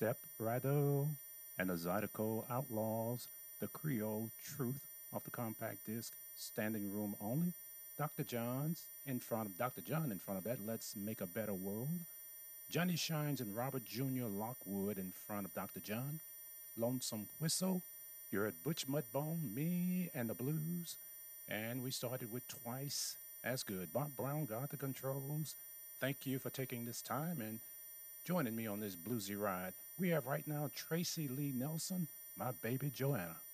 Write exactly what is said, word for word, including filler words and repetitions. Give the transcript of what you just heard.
Step Rado and the Zydeco Outlaws, the Creole Truth off the compact disc, Standing Room Only. Doctor John's in front of Doctor John in front of that, Let's Make a Better World. Johnny Shines and Robert Junior Lockwood in front of Doctor John. Lonesome Whistle. You're at Butch Mudbone, Me and the Blues. And we started with Twice as Good. Bob Brown got the controls. Thank you for taking this time and joining me on this bluesy ride. We have right now Tracy Lee Nelson, My Baby Joanna.